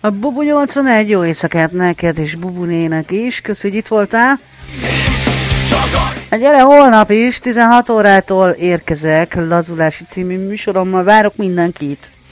A Bubu 81, jó éjszakát neked és Bubunének is. Köszi, hogy itt voltál. Gyere, holnap is 16 órától érkezek Lazulási című műsorommal. Várok mindenkit.